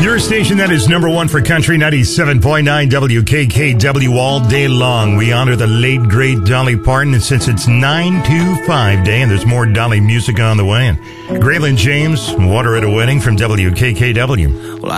Your station that is number one for country, 97.9 WKKW all day long. We honor the late, great Dolly Parton, and since it's 925 Day, and there's more Dolly music on the way. And Graylin James, Water at a Wedding from WKKW.